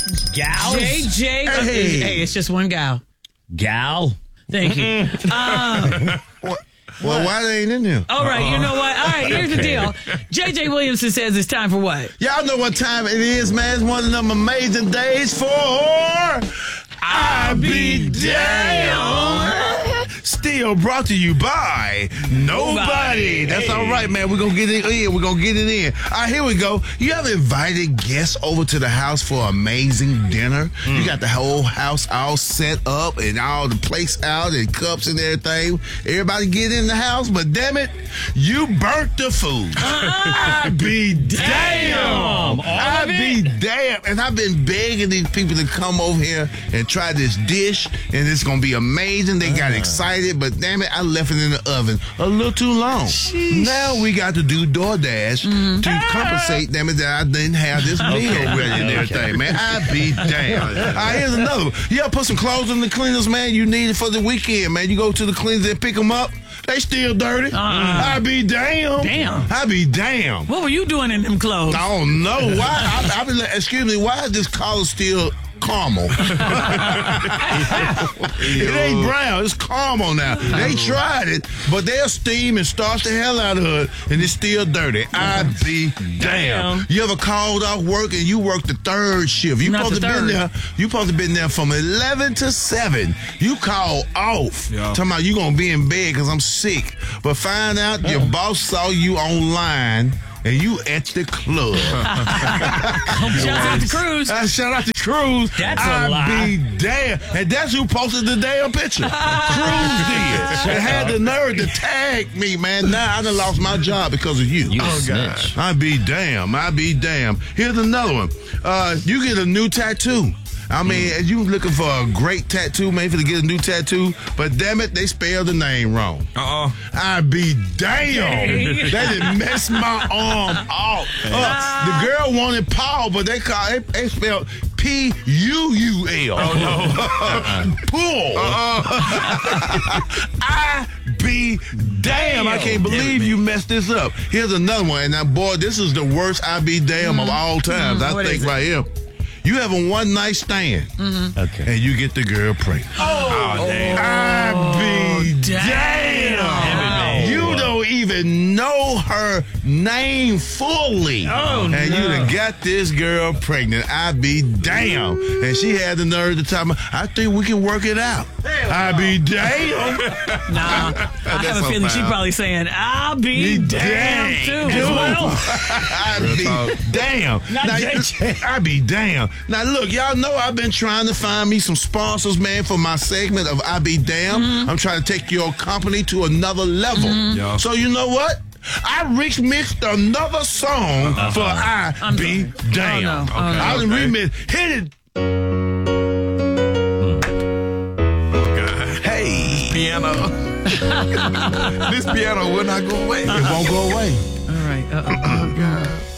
Gals? JJ. Hey, it's just one gal. Gal? Thank you. Well, why they ain't in there? All right, you know what? All right, here's the deal. JJ Williamson says it's time for what? Y'all know what time it is, man. It's one of them amazing days for I Be Damn. Still brought to you by Nobody. That's all right, man. We're going to get it in. We're going to get it in. All right, here we go. You ever invited guests over to the house for an amazing dinner? You got the whole house all set up and all the plates out and cups and everything. Everybody get in the house, but damn it, you burnt the food. I be damn. I be damn. And I've been begging these people to come over here and try this dish, and it's going to be amazing. They got excited, but damn it, I left it in the oven a little too long. Sheesh. Now we got to do DoorDash to compensate, damn it, that I didn't have this meal ready and everything, man. I be damn. All right, here's another one. You ever put some clothes in the cleaners, man? You need it for the weekend, man. You go to the cleaners and pick them up. They still dirty. I be damn. Damn. I be damn. What were you doing in them clothes? I don't know. Why? I be like, excuse me, why is this collar still caramel? It ain't brown. It's caramel now. They tried it, but they'll steam and starch the hell out of it, and it's still dirty. I be damn. You ever called off work and you work the third shift? You supposed to been there. You supposed to been there from 11 to 7. You call off. Talking about you gonna be in bed because I'm sick, but find out your boss saw you online. And you at the club. Shout out to Cruz. Shout out to Cruz. That's a lie. I be damn. And that's who posted the damn picture. Cruz did. And had the nerve to tag me, man. Now I done lost my job because of you. You snitch. I be damn. I be damn. Here's another one. You get a new tattoo. I mean, you looking for a great tattoo, maybe to get a new tattoo, but damn it, they spelled the name wrong. I be damn. They done messed my arm off. The girl wanted Paul, but they spelled P-U-U-L. Oh, no. Pull. I be damn. I can't believe you messed this up. Here's another one. And now, boy, this is the worst I be damn of all times. I think right here. You have a one-night stand, and you get the girl pregnant. Damn. I be damn. You don't even know her name fully. And you done got this girl pregnant. I be damn. And she had the nerve to tell me, I think we can work it out. I be damn. Nah, I have a feeling she's probably saying, I'll be damn too. As well. I be damn. I be damn. Now, look, y'all know I've been trying to find me some sponsors, man, for my segment of I Be Damn. I'm trying to take your company to another level. So you know what? I remixed another song for I Be Damn. I done remixed. Hit it. Hey. Piano. This piano will not go away. It won't go away. All right. Oh, God.